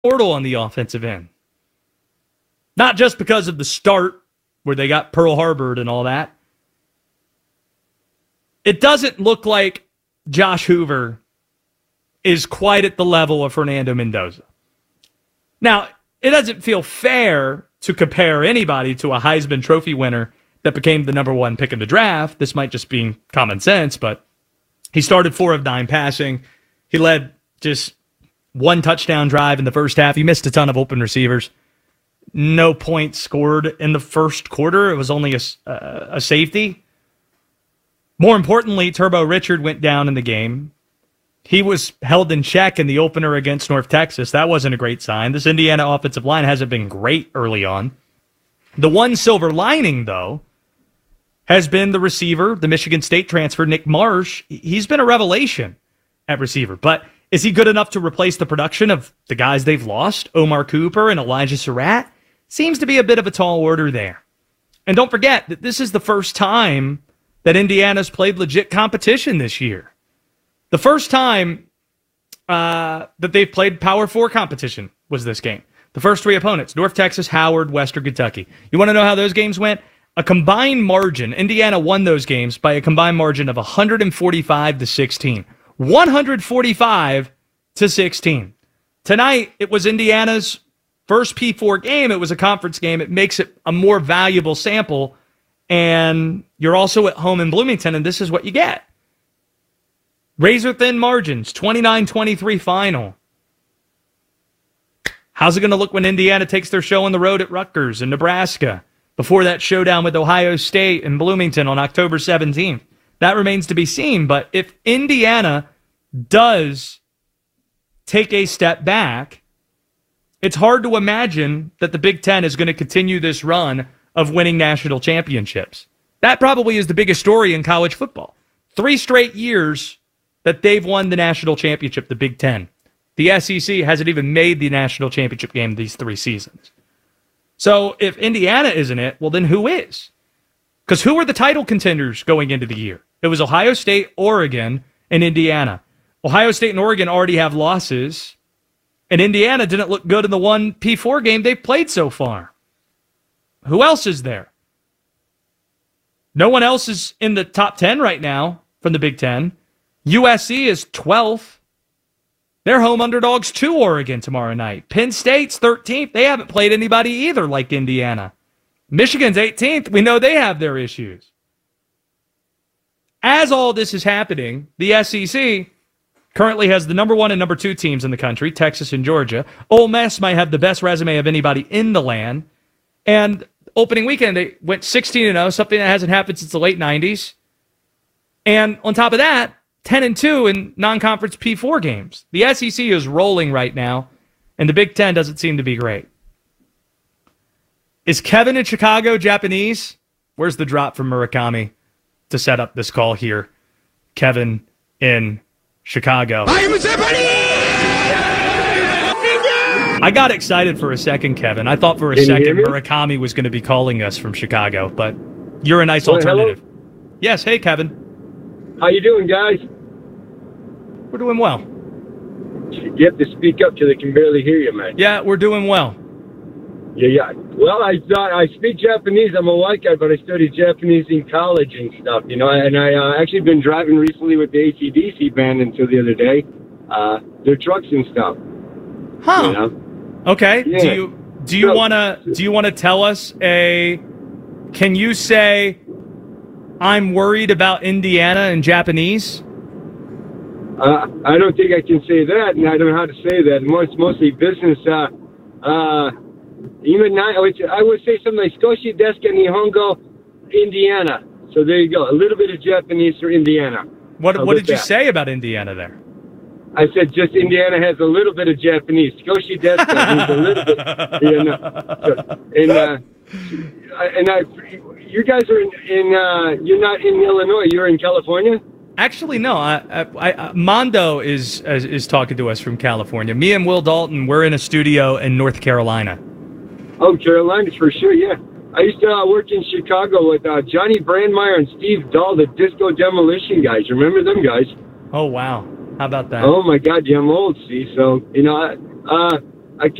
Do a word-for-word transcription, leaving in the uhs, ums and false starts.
portal on the offensive end. Not just because of the start where they got Pearl Harbored and all that. It doesn't look like Josh Hoover is quite at the level of Fernando Mendoza. Now, it doesn't feel fair to compare anybody to a Heisman Trophy winner that became the number one pick in the draft. This might just be common sense, but he started four of nine passing. He led just one touchdown drive in the first half. He missed a ton of open receivers. No points scored in the first quarter. It was only a, uh, a safety. More importantly, Turbo Richard went down in the game. He was held in check in the opener against North Texas. That wasn't a great sign. This Indiana offensive line hasn't been great early on. The one silver lining, though, has been the receiver, the Michigan State transfer, Nick Marsh. He's been a revelation at receiver. But is he good enough to replace the production of the guys they've lost, Omar Cooper and Elijah Surratt? Seems to be a bit of a tall order there. And don't forget that this is the first time that Indiana's played legit competition this year. The first time uh, that they've played Power Four competition was this game. The first three opponents, North Texas, Howard, Western Kentucky. You want to know how those games went? A combined margin. Indiana won those games by a combined margin of one forty-five to sixteen. one forty-five to sixteen. Tonight, it was Indiana's first P four game. It was a conference game. It makes it a more valuable sample. And you're also at home in Bloomington, and this is what you get. Razor-thin margins, twenty-nine twenty-three final. How's it going to look when Indiana takes their show on the road at Rutgers and Nebraska before that showdown with Ohio State and Bloomington on October seventeenth? That remains to be seen, but if Indiana does take a step back, it's hard to imagine that the Big Ten is going to continue this run of winning national championships. That probably is the biggest story in college football. Three straight years that they've won the national championship, the Big Ten. The S E C hasn't even made the national championship game these three seasons. So if Indiana isn't it, well, then who is? Because who were the title contenders going into the year? It was Ohio State, Oregon, and Indiana. Ohio State and Oregon already have losses, and Indiana didn't look good in the one P four game they've played so far. Who else is there? No one else is in the top ten right now from the Big Ten. U S C is twelfth. They're home underdogs to Oregon tomorrow night. Penn State's thirteenth. They haven't played anybody either like Indiana. Michigan's eighteenth. We know they have their issues. As all this is happening, the S E C currently has the number one and number two teams in the country, Texas and Georgia. Ole Miss might have the best resume of anybody in the land. And opening weekend, they went sixteen and oh, something that hasn't happened since the late nineties. And on top of that, ten and two in non-conference P four games. The S E C is rolling right now, and the Big Ten doesn't seem to be great. Is Kevin in Chicago Japanese? Where's the drop from Murakami to set up this call here? Kevin in Chicago. I am a Japanese! I got excited for a second, Kevin. I thought for a Can you second hear me? Murakami was going to be calling us from Chicago, but you're a nice Well, alternative. hello? Yes, hey, Kevin. How you doing, guys? We're doing well. You have to speak up till they can barely hear you, man. Yeah, we're doing well. Yeah, yeah. Well, I thought I speak Japanese. I'm a white guy, but I studied Japanese in college and stuff, you know. And I uh, actually been driving recently with the A C D C band until the other day. Uh, their trucks and stuff. Huh. You know? Okay. Yeah. Do you do you So- wanna do you wanna tell us a? Can you say, "I'm worried about Indiana" in Japanese? Uh, I don't think I can say that, and I don't know how to say that. It's mostly business. Uh, uh, even not, I would, I would say something like "Skoshi desu ka Nihongo, Indiana." So there you go. A little bit of Japanese for Indiana. What How What about did you that? say about Indiana there? I said just Indiana has a little bit of Japanese. Skoshi desu ka means a little bit. You know. So, and uh, I- and I, you guys are in. in uh, you're not in Illinois. You're in California. Actually, no. I, I, I, Mondo is, is is talking to us from California. Me and Will Dalton, we're in a studio in North Carolina. Oh, Carolina for sure. Yeah. I used to uh, work in Chicago with uh, Johnny Brandmeier and Steve Dahl, the Disco Demolition guys. Remember them guys? Oh wow, how about that? Oh my God, yeah, I'm old. See, so you know, I, uh,